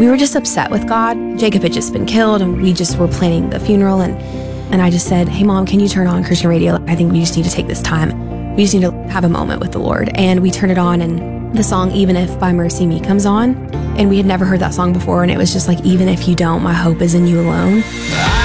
we were just upset with God. Jacob had just been killed, and we just were planning the funeral. And I just said, hey, Mom, can you turn on Christian radio? I think we just need to take this time. We just need to have a moment with the Lord. And we turned it on, and the song Even If by Mercy Me comes on. And we had never heard that song before, and it was just like, even if you don't, my hope is in you alone.